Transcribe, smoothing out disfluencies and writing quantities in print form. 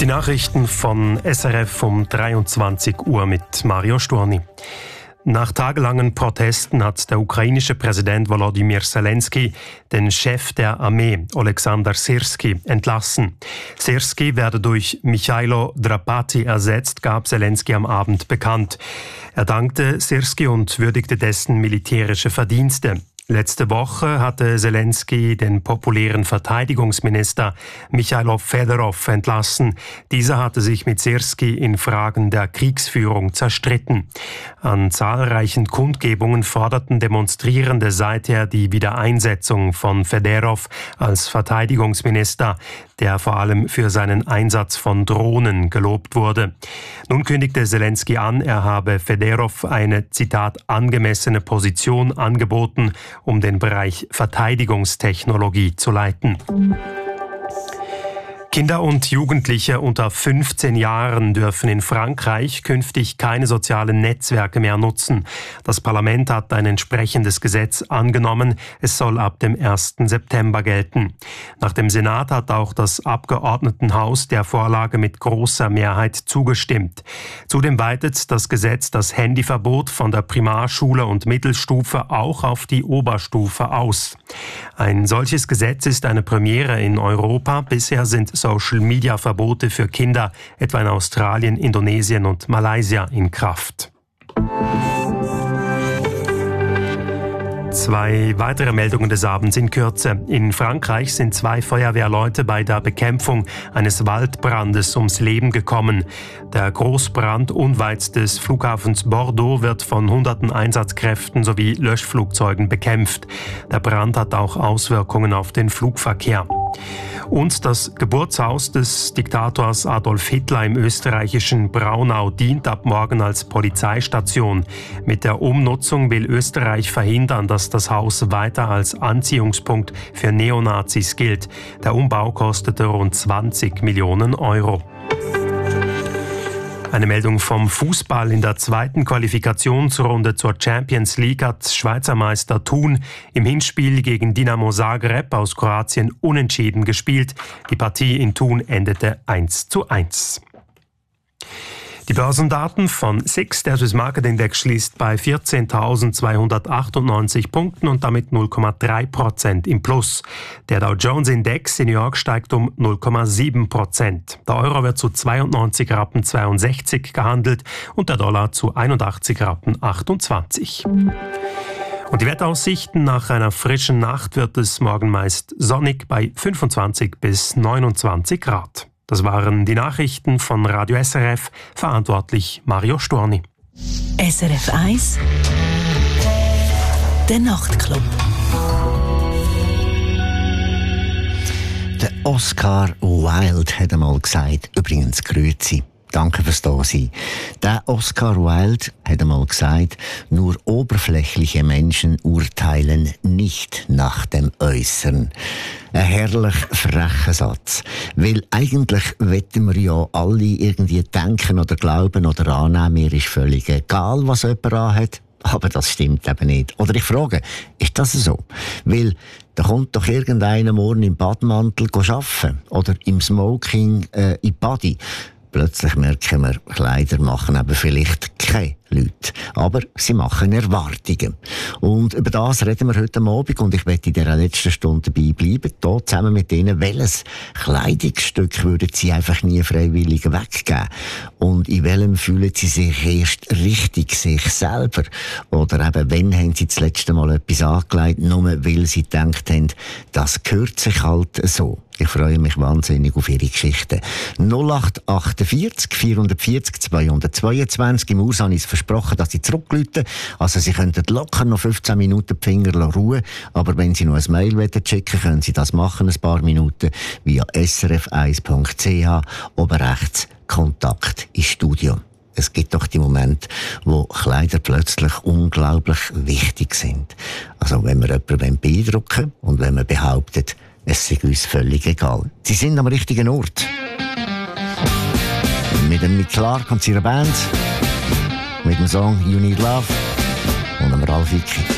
Die Nachrichten von SRF um 23 Uhr mit Mario Storni. Nach tagelangen Protesten hat der ukrainische Präsident Volodymyr Zelensky den Chef der Armee, Oleksandr Syrski, entlassen. Syrski werde durch Michailo Drapati ersetzt, gab Zelensky am Abend bekannt. Er dankte Syrski und würdigte dessen militärische Verdienste. Letzte Woche hatte Zelensky den populären Verteidigungsminister Michailo Fedorov entlassen. Dieser hatte sich mit Syrski in Fragen der Kriegsführung zerstritten. An zahlreichen Kundgebungen forderten Demonstrierende seither die Wiedereinsetzung von Fedorov als Verteidigungsminister, der vor allem für seinen Einsatz von Drohnen gelobt wurde. Nun kündigte Zelensky an, er habe Fedorov eine, Zitat, angemessene Position angeboten, um den Bereich Verteidigungstechnologie zu leiten. Kinder und Jugendliche unter 15 Jahren dürfen in Frankreich künftig keine sozialen Netzwerke mehr nutzen. Das Parlament hat ein entsprechendes Gesetz angenommen. Es soll ab dem 1. September gelten. Nach dem Senat hat auch das Abgeordnetenhaus der Vorlage mit großer Mehrheit zugestimmt. Zudem weitet das Gesetz das Handyverbot von der Primarschule und Mittelstufe auch auf die Oberstufe aus. Ein solches Gesetz ist eine Premiere in Europa. Bisher sind Social-Media-Verbote für Kinder, etwa in Australien, Indonesien und Malaysia, in Kraft. Zwei weitere Meldungen des Abends in Kürze. In Frankreich sind 2 Feuerwehrleute bei der Bekämpfung eines Waldbrandes ums Leben gekommen. Der Großbrand unweit des Flughafens Bordeaux wird von hunderten Einsatzkräften sowie Löschflugzeugen bekämpft. Der Brand hat auch Auswirkungen auf den Flugverkehr. Und das Geburtshaus des Diktators Adolf Hitler im österreichischen Braunau dient ab morgen als Polizeistation. Mit der Umnutzung will Österreich verhindern, dass das Haus weiter als Anziehungspunkt für Neonazis gilt. Der Umbau kostete rund 20 Millionen Euro. Eine Meldung vom Fußball. In der zweiten Qualifikationsrunde zur Champions League hat Schweizer Meister Thun im Hinspiel gegen Dinamo Zagreb aus Kroatien unentschieden gespielt. Die Partie in Thun endete 1:1. Die Börsendaten von SIX, der Swiss Market Index, schließt bei 14.298 Punkten und damit 0,3% im Plus. Der Dow Jones Index in New York steigt um 0,7%. Der Euro wird zu 92,62 Rappen gehandelt und der Dollar zu 81,28 Rappen. Und die Wetteraussichten: Nach einer frischen Nacht wird es morgen meist sonnig bei 25 bis 29 Grad. Das waren die Nachrichten von Radio SRF, verantwortlich Mario Storni. SRF 1 Der Nachtclub. Der Oscar Wilde hat einmal gesagt, übrigens grüezi. Danke fürs Dasein. Der Oscar Wilde hat einmal gesagt, nur oberflächliche Menschen urteilen nicht nach dem Äußeren. Ein herrlich frecher Satz. Weil eigentlich wollen wir ja alle irgendwie denken oder glauben oder annehmen, mir ist völlig egal, was jemand anhat. Aber das stimmt eben nicht. Oder ich frage, ist das so? Weil da kommt doch irgendeiner morgen im Badmantel arbeiten oder im Smoking in Body. Plötzlich merken wir, Kleider machen eben vielleicht keine Leute. Aber sie machen Erwartungen. Und über das reden wir heute Abend und ich werde in dieser letzten Stunde dabei bleiben, hier zusammen mit Ihnen. Welches Kleidungsstück würden Sie einfach nie freiwillig weggeben? Und in welchem fühlen Sie sich erst richtig sich selber? Oder eben, wann haben Sie das letzte Mal etwas angelegt, nur weil Sie gedacht haben, das gehört sich halt so? Ich freue mich wahnsinnig auf Ihre Geschichten. 0848 440 222. Im Urs habe ich es versprochen, dass Sie zurückrufen. Also Sie könnten locker noch 15 Minuten die Finger ruhen. Aber wenn Sie noch ein Mail schicken wollen, können Sie das machen, ein paar Minuten, via srf1.ch, oben rechts Kontakt ins Studio. Es gibt doch die Momente, wo Kleider plötzlich unglaublich wichtig sind. Also wenn wir jemanden beeindrucken und wenn man behauptet, es sei uns völlig egal. Sie sind am richtigen Ort. Mit dem Mick Clark und seiner Band, mit dem Song You Need Love und dem Ralf Vicky.